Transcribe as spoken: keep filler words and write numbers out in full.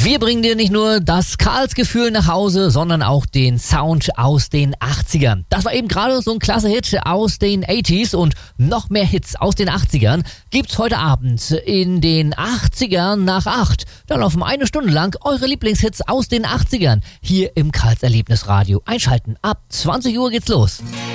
Wir bringen dir nicht nur das Karls-Gefühl nach Hause, sondern auch den Sound aus den achtzigern. Das war eben gerade so ein klasse Hit aus den achtziger und noch mehr Hits aus den achtzigern gibt's heute Abend in den achtzigern nach acht. Da laufen eine Stunde lang eure Lieblingshits aus den achtzigern hier im Karls Erlebnisradio. Einschalten, ab zwanzig Uhr geht's los.